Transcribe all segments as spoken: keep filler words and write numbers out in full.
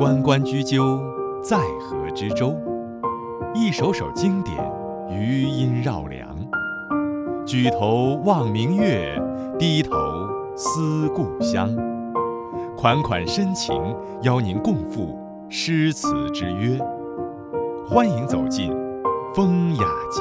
关关雎鸠，在河之洲。一首首经典，余音绕梁。举头望明月，低头思故乡。款款深情，邀您共赴诗词之约。欢迎走进风雅集。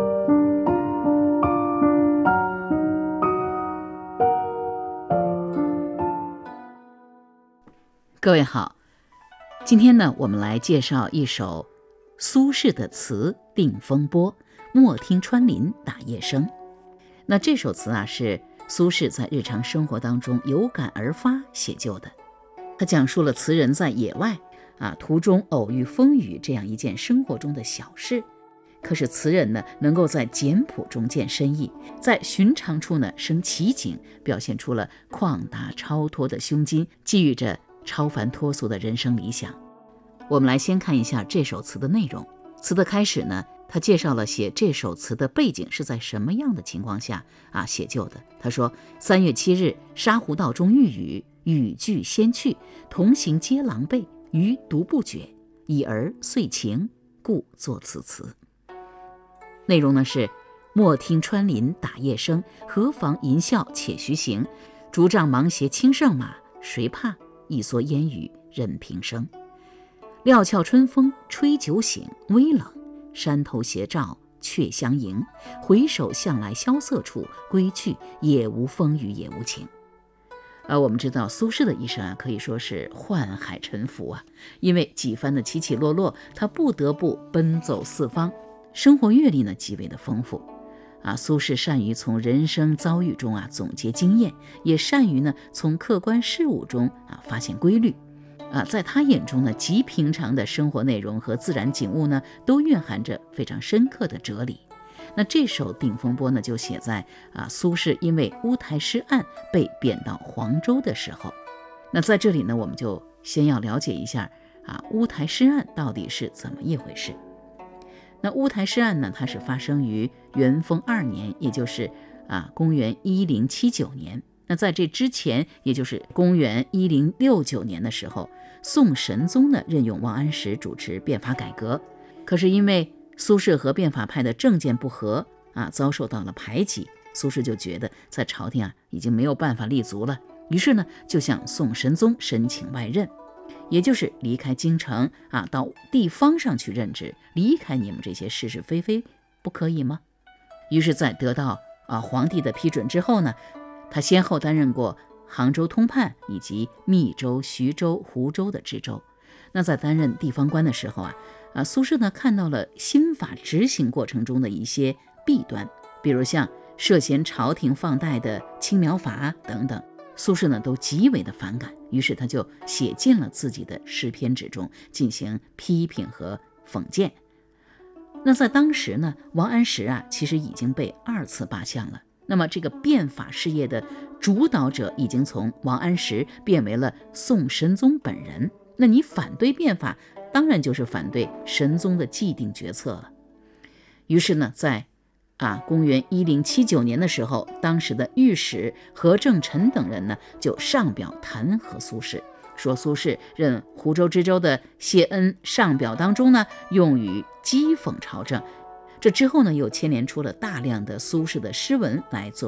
各位好，今天呢，我们来介绍一首苏轼的词《定风波》，莫听穿林打叶声。那这首词啊，是苏轼在日常生活当中有感而发写就的。他讲述了词人在野外啊途中偶遇风雨这样一件生活中的小事，可是词人呢，能够在简朴中见深意，在寻常处呢生奇景，表现出了旷达超脱的胸襟，寄予着超凡脱俗的人生理想。我们来先看一下这首词的内容。词的开始呢，他介绍了写这首词的背景是在什么样的情况下啊写就的。他说：三月七日，沙湖道中遇雨，雨具先去，同行皆狼狈，余独不觉，已而遂晴，故作此词。内容呢是：莫听穿林打叶声，何妨吟啸且徐行。竹杖芒鞋轻胜马，谁怕？一蓑烟雨任平生。料峭春风吹酒醒，微冷，山头斜照却相迎。回首向来萧瑟处，归去也无风雨也无晴。而我们知道苏轼的一生啊，可以说是宦海沉浮啊，因为几番的起起落落，他不得不奔走四方，生活阅历呢极为的丰富啊。苏轼善于从人生遭遇中啊总结经验，也善于呢从客观事物中啊发现规律啊。在他眼中呢，极平常的生活内容和自然景物呢，都蕴含着非常深刻的哲理。那这首《定风波》呢，就写在啊苏轼因为乌台诗案被贬到黄州的时候。那在这里呢，我们就先要了解一下啊乌台诗案到底是怎么一回事。那乌台诗案呢，它是发生于元丰二年，也就是啊公元一零七九年。那在这之前，也就是公元一零六九年的时候，宋神宗呢任用王安石主持变法改革，可是因为苏轼和变法派的政见不合啊，遭受到了排挤，苏轼就觉得在朝廷啊已经没有办法立足了，于是呢就向宋神宗申请外任，也就是离开京城啊，到地方上去任职，离开你们这些是是非非，不可以吗？于是在得到啊皇帝的批准之后呢，他先后担任过杭州通判以及密州、徐州、湖州的知州。那在担任地方官的时候啊，啊苏轼呢看到了新法执行过程中的一些弊端，比如像涉嫌朝廷放贷的青苗法等等，苏轼呢都极为的反感，于是他就写进了自己的诗篇之中，进行批评和讽谏。那在当时呢，王安石啊其实已经被二次罢相了，那么这个变法事业的主导者已经从王安石变为了宋神宗本人，那你反对变法，当然就是反对神宗的既定决策了。于是呢，在啊公元一零七九年的时候，当时的御史何正臣等人呢就上表弹劾苏轼，说苏轼任湖州知州的谢恩上表当中呢用语讥讽朝政。这之后呢，又牵连出了大量的苏轼的诗文来作